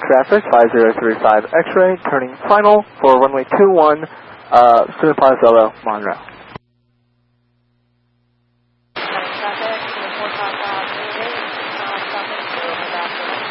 traffic 5035 X-ray, turning final for runway 21, Sunapazolo, Monroe. Traffic, 455,